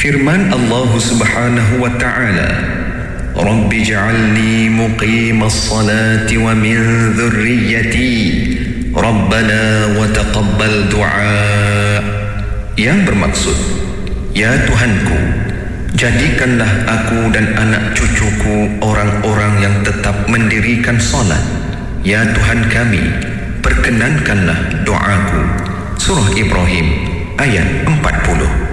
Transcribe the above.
Firman Allah Subhanahu wa ta'ala, Rabbi ja'alni muqimas salati wa min dhurriyyati Rabbana wa taqabbal du'a. Yang bermaksud, ya Tuhanku, jadikanlah aku dan anak cucuku orang-orang yang tetap mendirikan salat. Ya Tuhan kami, perkenankanlah doaku. Surah Ibrahim ayat 40.